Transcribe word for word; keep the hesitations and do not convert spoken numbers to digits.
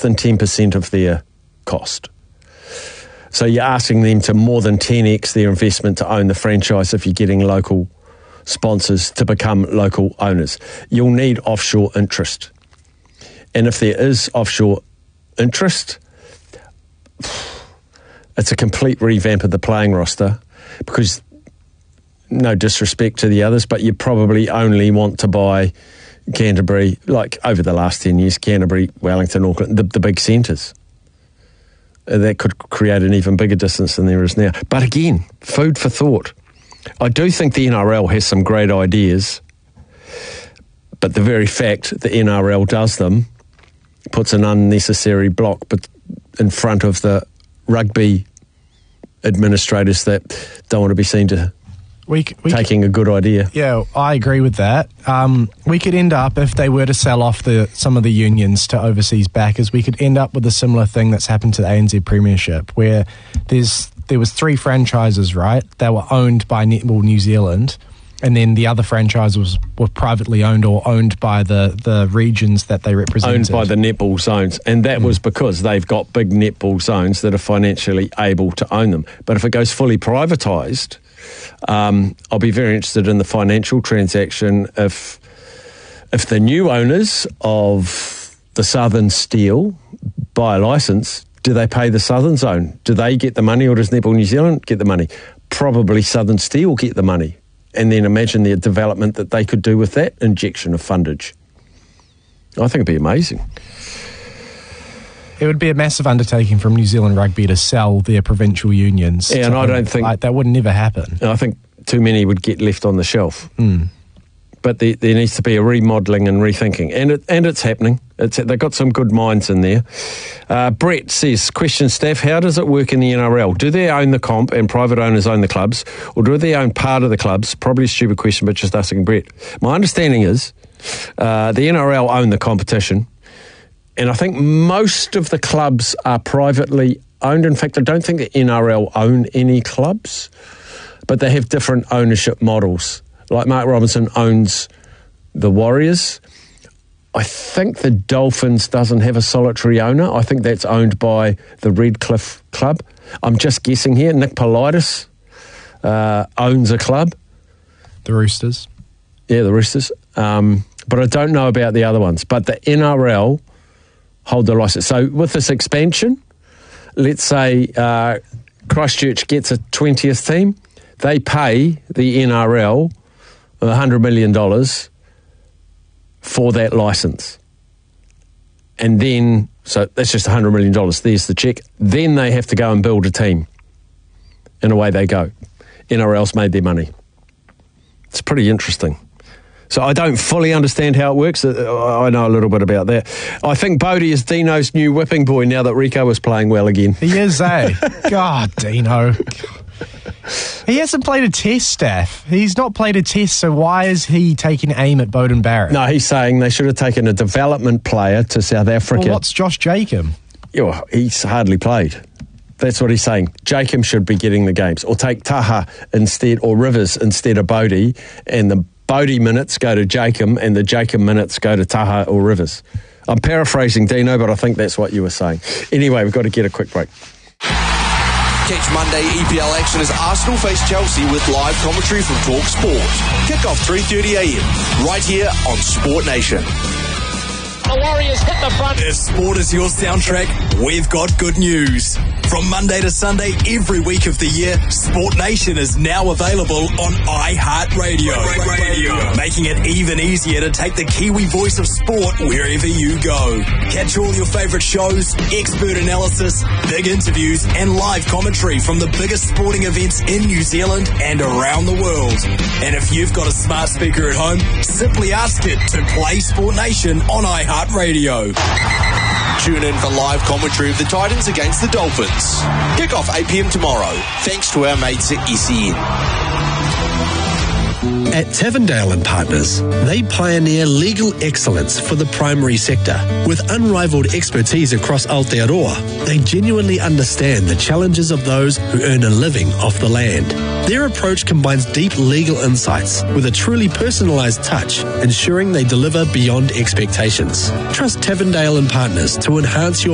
than ten percent of their cost. So you're asking them to more than ten x their investment to own the franchise if you're getting local sponsors to become local owners. You'll need offshore interest. And if there is offshore interest, it's a complete revamp of the playing roster, because no disrespect to the others, but you probably only want to buy Canterbury, like over the last ten years, Canterbury, Wellington, Auckland, the, the big centres. That could create an even bigger distance than there is now. But again, food for thought. I do think the N R L has some great ideas, but the very fact the N R L does them puts an unnecessary block in front of the rugby administrators that don't want to be seen to we, we taking could, a good idea. Yeah, I agree with that. Um, we could end up, if they were to sell off the some of the unions to overseas backers, we could end up with a similar thing that's happened to the A N Z Premiership, where there's there was three franchises, right? They were owned by Netball New Zealand, and then the other franchises was, were privately owned or owned by the, the regions that they represented. Owned by the netball zones. And that mm. was because they've got big netball zones that are financially able to own them. But if it goes fully privatised, um, I'll be very interested in the financial transaction if if the new owners of the Southern Steel buy a licence. Do they pay the Southern Zone? Do they get the money, or does Netball New Zealand get the money? Probably Southern Steel get the money. And then imagine the development that they could do with that injection of fundage. I think it'd be amazing. It would be a massive undertaking from New Zealand Rugby to sell their provincial unions. Yeah, and I don't think... Like, that would never happen. I think too many would get left on the shelf. Mm. But there, there needs to be a remodelling and rethinking. And it, and it's happening. It's, they've got some good minds in there. Uh, Brett says, question, Staff, how does it work in the N R L? Do they own the comp and private owners own the clubs? Or do they own part of the clubs? Probably a stupid question, but just asking Brett. My understanding is uh, the N R L own the competition. And I think most of the clubs are privately owned. In fact, I don't think the N R L own any clubs, but they have different ownership models. Like Mark Robinson owns the Warriors. I think the Dolphins doesn't have a solitary owner. I think that's owned by the Redcliffe Club. I'm just guessing here. Nick Politis uh, owns a club. The Roosters. Yeah, the Roosters. Um, but I don't know about the other ones. But the N R L hold the license. So with this expansion, let's say uh, Christchurch gets a twentieth team. They pay the N R L one hundred million dollars for that licence. And then, so that's just one hundred million dollars. There's the cheque. Then they have to go and build a team. And away they go. N R L's made their money. It's pretty interesting. So I don't fully understand how it works. I know a little bit about that. I think Bodie is Dino's new whipping boy now that Rico is playing well again. He is, eh? God, Dino. He hasn't played a test, Staff. He's not played a test, so why is he taking aim at Beauden Barrett? No, he's saying they should have taken a development player to South Africa. Well, what's Josh Jacob? Yeah, he's hardly played. That's what he's saying. Jacob should be getting the games. Or take Taha instead, or Rivers instead of Bodie, and the Bodie minutes go to Jacob, and the Jacob minutes go to Taha or Rivers. I'm paraphrasing, Dino, but I think that's what you were saying. Anyway, we've got to get a quick break. Catch Monday E P L action as Arsenal face Chelsea with live commentary from Talk Sport. Kick-off three thirty a m, right here on Sport Nation. The Warriors hit the front. If sport is your soundtrack, we've got good news. From Monday to Sunday, every week of the year, Sport Nation is now available on iHeartRadio. Radio. Making it even easier to take the Kiwi voice of sport wherever you go. Catch all your favourite shows, expert analysis, big interviews, and live commentary from the biggest sporting events in New Zealand and around the world. And if you've got a smart speaker at home, simply ask it to play Sport Nation on iHeartRadio. Tune in for live commentary of the Titans against the Dolphins. Kick off eight p m tomorrow, thanks to our mates at S E N. At Tavendale and Partners, they pioneer legal excellence for the primary sector. With unrivaled expertise across Aotearoa, they genuinely understand the challenges of those who earn a living off the land. Their approach combines deep legal insights with a truly personalised touch, ensuring they deliver beyond expectations. Trust Tavendale and Partners to enhance your